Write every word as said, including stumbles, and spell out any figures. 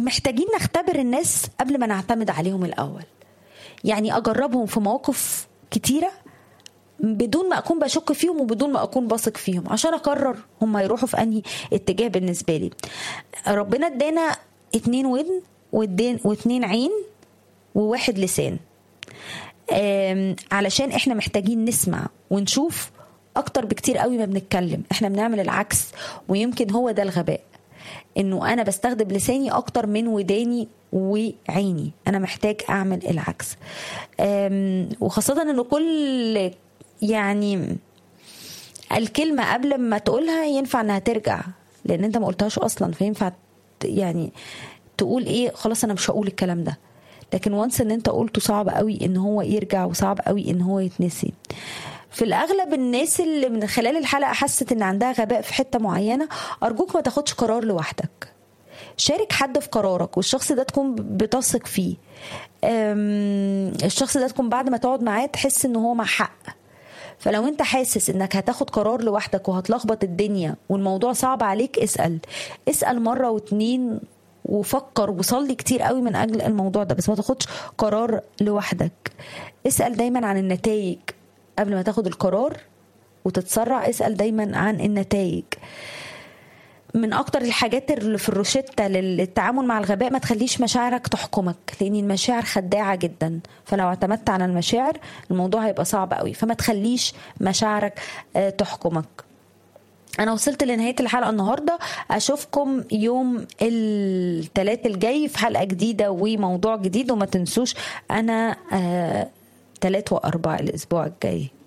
فمحتاجين نختبر الناس قبل ما نعتمد عليهم الأول. يعني أجربهم في مواقف كتيرة بدون ما أكون بشك فيهم وبدون ما أكون بثق فيهم عشان أقرر هم يروحوا في أنهي اتجاه. بالنسبة لي ربنا ادانا اتنين ودن واتنين عين وواحد لسان علشان احنا محتاجين نسمع ونشوف اكتر بكتير قوي ما بنتكلم. احنا بنعمل العكس، ويمكن هو ده الغباء، انه انا بستخدم لساني اكتر من وداني وعيني. انا محتاج اعمل العكس. وخاصة انه كل يعني الكلمة قبل ما تقولها ينفع انها ترجع، لان انت ما قلتهاش اصلا، فينفع يعني تقول ايه خلاص انا مش هقول الكلام ده. لكن وانس ان انت قلته صعب قوي ان هو يرجع، وصعب قوي ان هو يتنسي. في الاغلب الناس اللي من خلال الحلقة حست ان عندها غباء في حتة معينة، ارجوك ما تاخدش قرار لوحدك. شارك حد في قرارك، والشخص ده تكون بتثق فيه. الشخص ده تكون بعد ما تقعد معاه تحس ان هو مع حق. فلو انت حاسس انك هتاخد قرار لوحدك وهتلخبط الدنيا والموضوع صعب عليك، اسأل اسأل مرة واتنين وفكر وصلي كتير قوي من اجل الموضوع ده، بس ما تاخدش قرار لوحدك. اسأل دايما عن النتائج قبل ما تاخد القرار وتتسرع. اسأل دايما عن النتائج. من اكتر الحاجات اللي في الروشتة للتعامل مع الغباء، ما تخليش مشاعرك تحكمك، لان المشاعر خداعة جدا. فلو اعتمدت على المشاعر الموضوع هيبقى صعب قوي. فما تخليش مشاعرك تحكمك. انا وصلت لنهاية الحلقة النهاردة. اشوفكم يوم الثلاث الجاي في حلقة جديدة وموضوع جديد. وما تنسوش انا ثلاث واربع الاسبوع الجاي.